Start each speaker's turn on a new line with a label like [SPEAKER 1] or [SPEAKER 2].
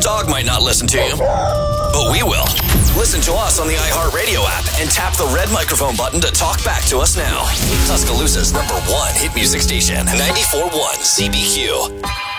[SPEAKER 1] dog might not listen to you, but we will. Listen to us on the iHeartRadio app and tap the red microphone button to talk back to us now. Tuscaloosa's #1 hit music station, 94.1 CBQ.